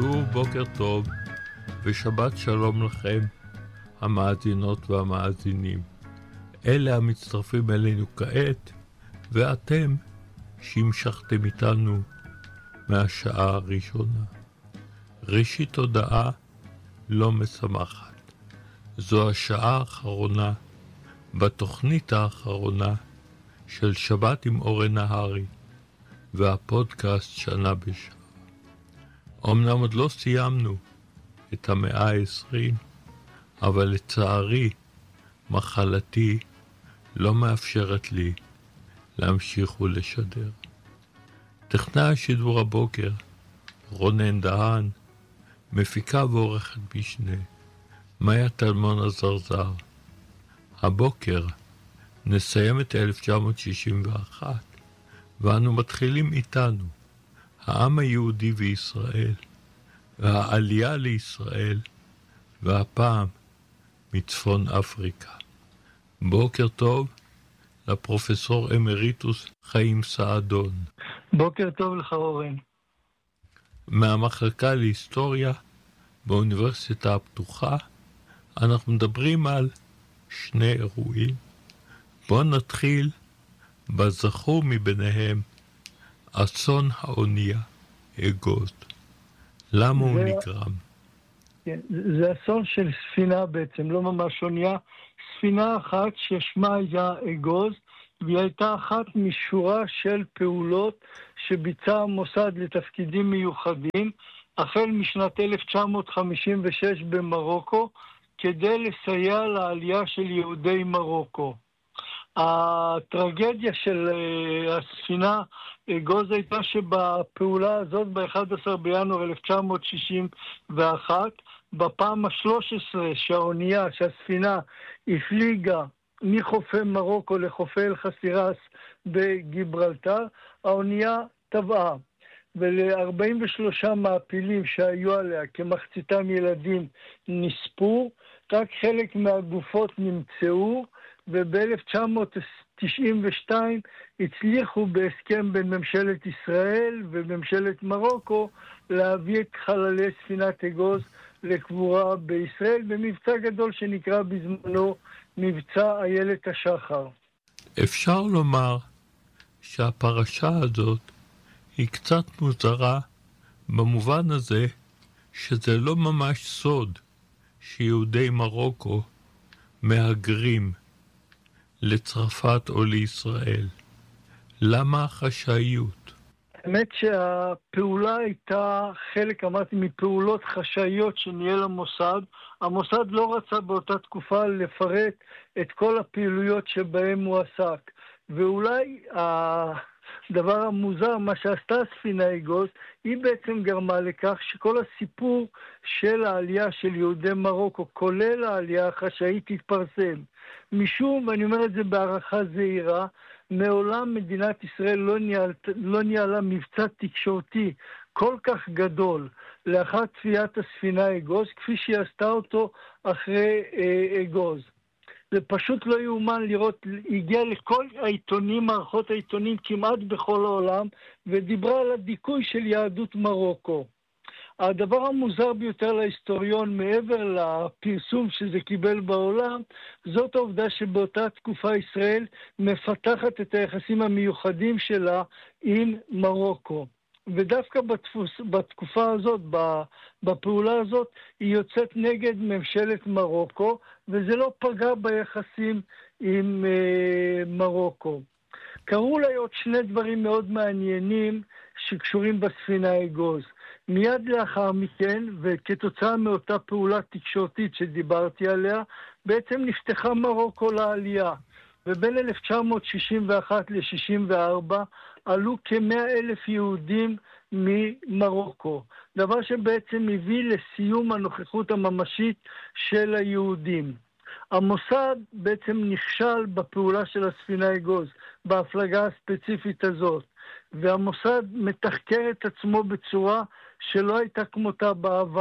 שוב בוקר טוב ושבת שלום לכם, המאזינות והמאזינים. אלה המצטרפים אלינו כעת, ואתם שהמשכתם איתנו מהשעה הראשונה. ראשית הודעה לא משמחת. זו השעה האחרונה בתוכנית האחרונה של שבת עם אורן נהרי והפודקאסט שנה בשעה. אמנם עוד לא סיימנו את המאה ה-20, אבל לצערי מחלתי לא מאפשרת לי להמשיך ולשדר. טכנאי השידור הבוקר רונן דהן, מפיקה ועורכת משנה מאיה טלמון הזרזר. הבוקר נסיים את 1961 ואנו מתחילים איתנו, העם היהודי וישראל, והעלייה לישראל, והפעם מצפון אפריקה. בוקר טוב לפרופסור אמריטוס חיים סעדון. בוקר טוב לך אורן. מהמחלקה להיסטוריה באוניברסיטה הפתוחה, אנחנו מדברים על שני אירועים. בואו נתחיל בזכור מביניהם, אסון האונייה אגוז. למה הוא נגרם? כן, זה אסון של ספינה בעצם, לא ממש אונייה. ספינה אחת ששמה היה אגוז, והיא הייתה אחת משורה של פעולות שביצע המוסד לתפקידים מיוחדים, החל משנת 1956 במרוקו, כדי לסייע לעלייה של יהודי מרוקו. הטרגדיה של הספינה אגוז הייתה שבפעולה הזאת ב-11 בינואר 1961, בפעם ה-13 שהספינה הפליגה מחופי מרוקו לחופי אל-חסירס בגיברלטר, האונייה טבעה, ול-43 מעפילים שהיו עליה, כמחציתם ילדים, נספו, רק חלק מהגופות נמצאו, וב-1992 הצליחו בהסכם בין ממשלת ישראל וממשלת מרוקו להביא את חללי ספינת אגוז לקבורה בישראל במבצע גדול שנקרא בזמנו מבצע איילת השחר. אפשר לומר שהפרשה הזאת היא קצת מוזרה במובן הזה שזה לא ממש סוד שיהודי מרוקו מהגרים לצרפת או לישראל. למה החשאיות? האמת שהפעולה הייתה חלק, אמרתי, מפעולות חשאיות שניהל המוסד. המוסד לא רצה באותה תקופה לפרט את כל הפעילויות שבהם הוא עסק. ואולי הדבר המוזר, מה שעשתה ספינה אגוז, היא בעצם גרמה לכך שכל הסיפור של העלייה של יהודי מרוקו, כולל העלייה החשאית, התפרסם. משום, ואני אומר את זה בהערכה זהירה, מעולם מדינת ישראל לא ניהלה מבצע תקשורתי כל כך גדול לאחר צפיית הספינה אגוז, כפי שהיא עשתה אותו אחרי אגוז. זה פשוט לא יאומן לראות, הגיע לכל העיתונים, מערכות העיתונים כמעט בכל העולם, ודיברה על הדיכוי של יהדות מרוקו. הדבר המוזר ביותר להיסטוריון, מעבר לפרסום שזה קיבל בעולם, זאת העובדה שבאותה תקופה ישראל מפתחת את היחסים המיוחדים שלה עם מרוקו. ודווקא בתקופה הזאת, בפעולה הזאת, היא יוצאת נגד ממשלת מרוקו, וזה לא פגע ביחסים עם מרוקו. קראו לי עוד שני דברים מאוד מעניינים שקשורים בספינה אגוז. מיד לאחר מכן, וכתוצאה מאותה פעולה תקשורתית שדיברתי עליה, בעצם נפתחה מרוקו לעלייה. ובין 1961 ל-64 עלו כ100,000 יהודים ממרוקו. דבר שבעצם הביא לסיום הנוכחות הממשית של היהודים. המוסד בעצם נכשל בפעולה של הספינה אגוז, בהפלגה הספציפית הזאת. והמוסד מתחקר את עצמו בצורה שלא הייתה כמותה בעבר.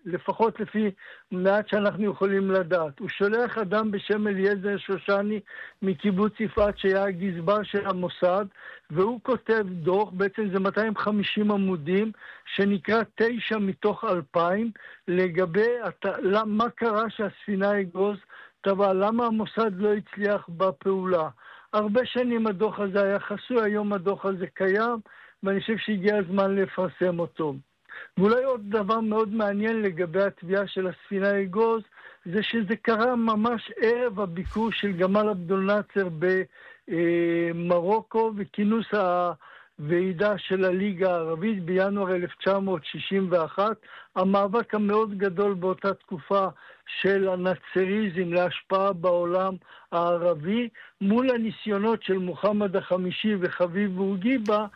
לפחות לפי מעט שאנחנו יכולים לדעת. הוא שולח אדם בשם אליעזר שושני מקיבוץ יפעת שהיה הגזבר של המוסד, והוא כותב דוח, בעצם זה 250 עמודים, שנקרא 9 מתוך 2000, לגבי מה קרה שהספינה אגוז טבעה, למה המוסד לא הצליח בפעולה. הרבה שנים הדוח הזה היה חסוי, היום הדוח הזה קיים, ואני חושב שהגיע הזמן לפרסם אותו. ואולי עוד דבר מאוד מעניין לגבי התביעה של הספינה אגוז, זה שזה קרה ממש ערב הביקור של גמל עבדול נאצר במרוקו, וכינוס הוועידה של הליגה הערבית בינואר 1961, המאבק המאוד גדול באותה תקופה של הנאצריזם להשפעה בעולם הערבי, מול הניסיונות של מוחמד החמישי וחביב בורגיבה,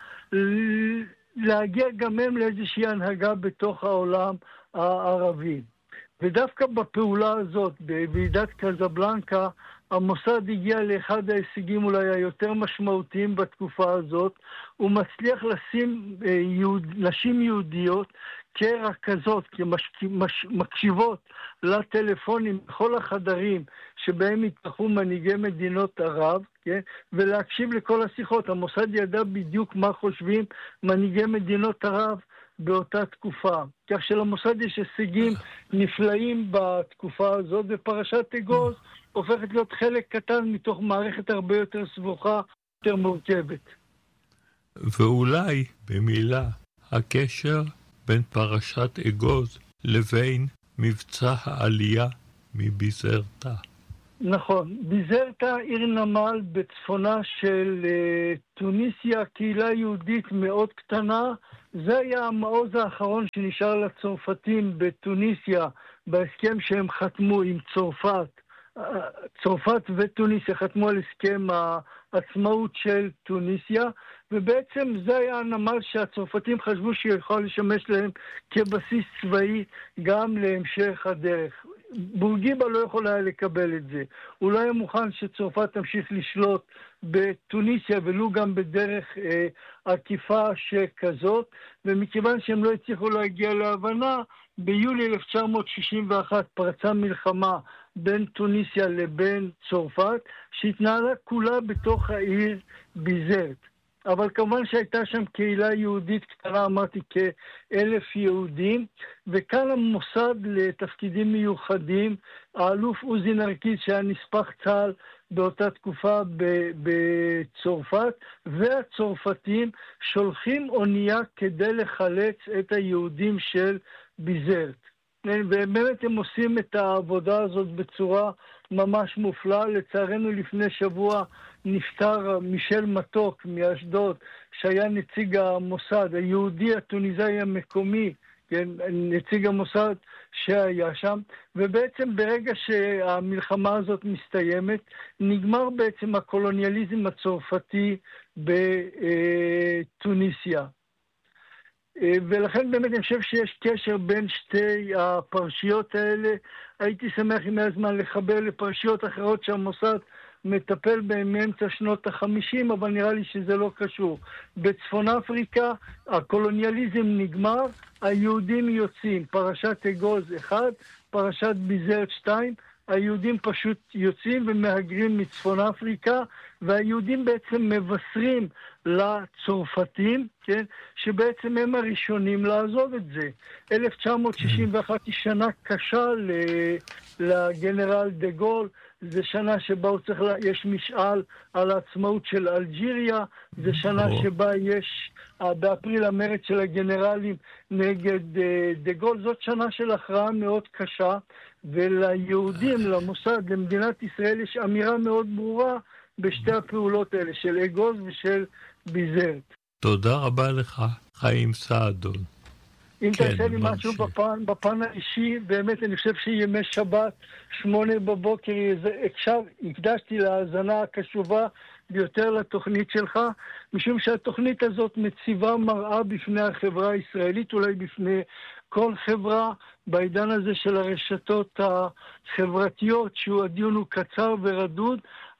להגיע גם הם לאיזושהי הנהגה בתוך העולם הערבי. ודווקא בפעולה הזאת, בוועידת קזבלנקה, המוסד הגיע לאחד ההישגים אולי היותר משמעותיים בתקופה הזאת. הוא מצליח לשים נשים יהודיות כרכזות, כמקשיבות לטלפונים בכל החדרים שבהם התפתחו מנהיגי מדינות ערב, כן? ולהקשיב לכל השיחות. המוסד ידע בדיוק מה חושבים מנהיגי מדינות ערב באותה תקופה. כך שלמוסד יש הישגים נפלאים בתקופה הזאת, ופרשת אגוז הופכת להיות חלק קטן מתוך מערכת הרבה יותר סבוכה, יותר מורכבת. ואולי במילה, הקשר בין פרשת אגוז לבין מבצע העלייה מביזרטה. נכון, ביזרטה עיר נמל בצפונה של טוניסיה, קהילה יהודית מאוד קטנה. זה היה המעוז האחרון שנשאר לצרפתים בטוניסיה בהסכם שהם חתמו עם צרפת. צרפת וטוניסיה חתמו על הסכם העצמאות של טוניסיה, ובעצם זה היה הנמל שהצרפתים חשבו שיכול לשמש להם כבסיס צבאי גם להמשך הדרך. בורגיבה לא יכול היה לקבל את זה. הוא לא היה מוכן שצרפת תמשיך לשלוט בטוניסיה, ולו גם בדרך עקיפה שכזאת, ומכיוון שהם לא הצליחו להגיע להבנה, ביולי 1961 פרצה מלחמה בין טוניסיה לבין צרפת, שהתנהלה כולה בתוך העיר ביזרט. אבל כמובן שהייתה שם קהילה יהודית קטנה, אמרתי כ1,000 יהודים, וכאן המוסד לתפקידים מיוחדים, האלוף עוזי נרקיס שהיה נספח צה"ל באותה תקופה בצרפת, והצרפתים שולחים אונייה כדי לחלץ את היהודים של ביזרט. ובאמת הם עושים את העבודה הזאת בצורה ממש מופלאה. לצערנו לפני שבוע נפטר מישל מתוק מאשדוד, שהיה נציג המוסד, היהודי הטוניסאי המקומי, כן, נציג המוסד שהיה שם, ובעצם ברגע שהמלחמה הזאת מסתיימת, נגמר בעצם הקולוניאליזם הצרפתי בטוניסיה. ולכן באמת אני חושב שיש קשר בין שתי הפרשיות האלה. הייתי שמח אם היה זמן לחבר לפרשיות אחרות שהמוסד מטפל בהן מאמצע שנות ה-50, אבל נראה לי שזה לא קשור. בצפון אפריקה הקולוניאליזם נגמר, היהודים יוצאים, פרשת אגוז 1, פרשת ביזרט 2, היהודים פשוט יוצאים ומהגרים מצפון אפריקה, והיהודים בעצם מבשרים לצרפתים, כן, שבעצם הם הראשונים לעזוב את זה. 1961 היא שנה קשה לגנרל דה גול, זה שנה שבה הוא צריך יש משאל על העצמאות של אלג'יריה, זה שנה שבה יש באפריל המרד של הגנרלים נגד דה גול. זאת שנה של הכרעה מאוד קשה, וליהודים, למוסד, למדינת ישראל יש אמירה מאוד ברורה בשתי הפעולות האלה, של אגוז ושל ביזרט. תודה רבה לך, חיים סעדון. אם תעשה לי משהו בפן האישי, באמת אני חושב שימי שבת, 8 בבוקר, הקדשתי להאזנה הקשובה ביותר לתוכנית שלך, משום שהתוכנית הזאת מציבה מראה בפני החברה הישראלית, אולי בפני כל חברה, בעידן הזה של הרשתות החברתיות, שהוא הדיון הוא קצר ורדוד,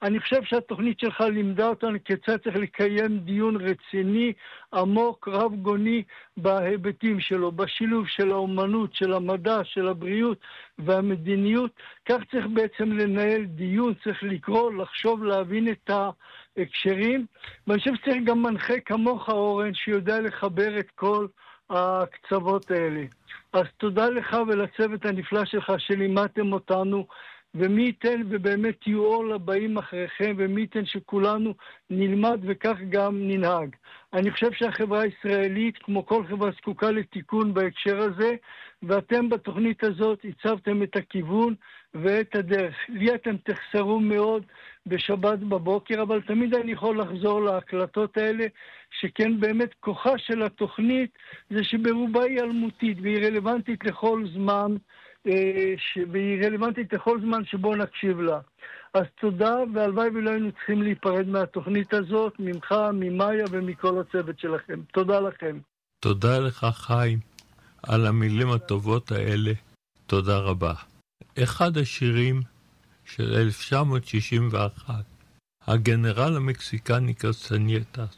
אני חושב שהתוכנית שלך לימדה אותנו כיצד צריך לקיים דיון רציני, עמוק, רב גוני בהיבטים שלו, בשילוב של האומנות, של המדע, של הבריאות והמדיניות. כך צריך בעצם לנהל דיון, צריך לקרוא, לחשוב, להבין את ההקשרים. ואני חושב שצריך גם מנחה כמוך, אורן, שיודע לחבר את כל הקצוות האלה. אז תודה לך ולצוות הנפלא שלך שלימדתם אותנו, ומי ייתן ובאמת תהיו אור לבאים אחריכם, ומי ייתן שכולנו נלמד וכך גם ננהג. אני חושב שהחברה הישראלית, כמו כל חברה, זקוקה לתיקון בהקשר הזה, ואתם בתוכנית הזאת הצבתם את הכיוון ואת הדרך. לי אתם תחסרו מאוד בשבת בבוקר, אבל תמיד אני יכול לחזור להקלטות האלה, שכן באמת כוחה של התוכנית זה שברובה היא אלמותית, והיא רלוונטית לכל זמן, והיא רלוונטית לכל זמן שבו נקשיב לה. אז תודה, והלוואי ולא היינו צריכים להיפרד מהתוכנית הזאת, ממך, ממאיה ומכל הצוות שלכם. תודה לכם. תודה לך חיים על המילים הטובות האלה. תודה רבה. אחד השירים של 1961, הגנרל המקסיקני קסטנייטס,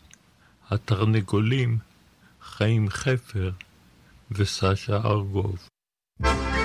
התרנגולים, חיים חפר וסשה ארגוב.